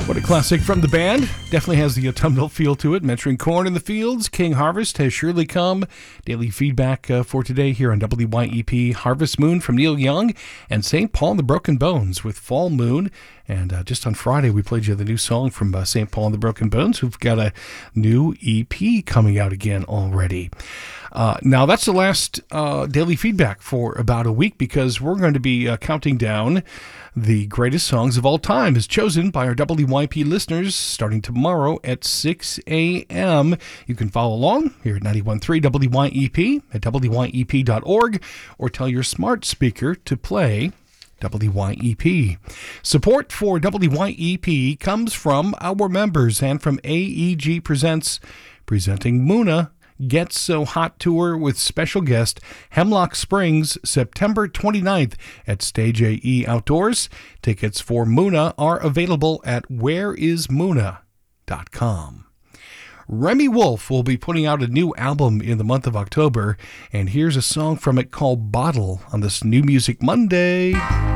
What a classic from the band. Definitely has the autumnal feel to it. Mentoring corn in the fields, King Harvest has surely come. Daily feedback for today here on WYEP. Harvest Moon from Neil Young and St. Paul and the Broken Bones with Fall Moon. And just on Friday, we played you the new song from St. Paul and the Broken Bones, who've got a new EP coming out again already. Now, that's the last daily feedback for about a week, because we're going to be counting down the greatest songs of all time as chosen by our WYP listeners starting tomorrow at 6 a.m. You can follow along here at 91.3 WYEP at WYEP.org, or tell your smart speaker to play WYEP. Support for WYEP comes from our members and from AEG Presents, presenting Muna Gets So Hot Tour with special guest Hemlock Springs, September 29th at Stage AE Outdoors. Tickets for Muna are available at whereismuna.com. Remy Wolf will be putting out a new album in the month of October, and here's a song from it called Bottle on this New Music Monday.